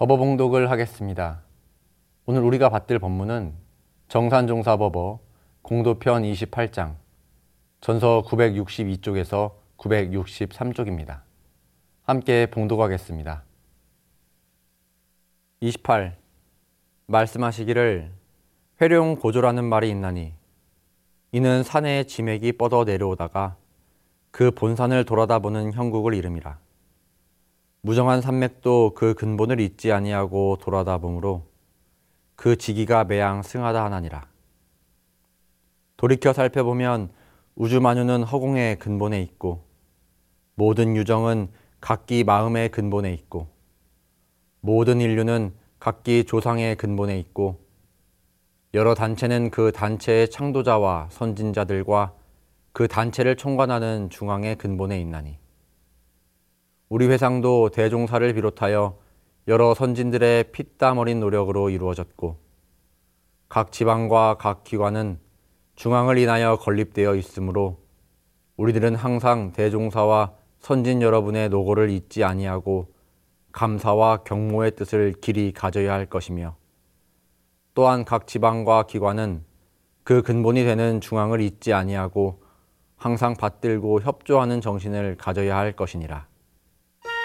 법어봉독을 하겠습니다. 오늘 우리가 받들 법문은 정산종사법어 공도편 28장 전서 962쪽에서 963쪽입니다. 함께 봉독하겠습니다. 28. 말씀하시기를 회룡고조라는 말이 있나니 이는 산에 지맥이 뻗어 내려오다가 그 본산을 돌아다보는 형국을 이름이라. 무정한 산맥도 그 근본을 잊지 아니하고 돌아다보므로 그 지기가 매양 승하다 하나니라. 돌이켜 살펴보면 우주만유는 허공의 근본에 있고 모든 유정은 각기 마음의 근본에 있고 모든 인류는 각기 조상의 근본에 있고 여러 단체는 그 단체의 창도자와 선진자들과 그 단체를 총괄하는 중앙의 근본에 있나니 우리 회상도 대종사를 비롯하여 여러 선진들의 피땀 어린 노력으로 이루어졌고 각 지방과 각 기관은 중앙을 인하여 건립되어 있으므로 우리들은 항상 대종사와 선진 여러분의 노고를 잊지 아니하고 감사와 경모의 뜻을 길이 가져야 할 것이며 또한 각 지방과 기관은 그 근본이 되는 중앙을 잊지 아니하고 항상 받들고 협조하는 정신을 가져야 할 것이니라.